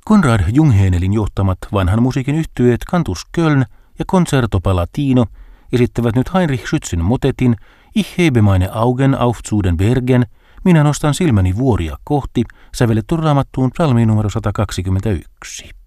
Konrad Jungheinelin johtamat vanhan musiikin yhtyeet Cantus Köln ja Concerto Palatino esittävät nyt Heinrich Schützin motetin Ich hebe meine Augen auf zu den Bergen, minä nostan silmäni vuoria kohti, sävelletty Raamattuun psalmiin numero 121.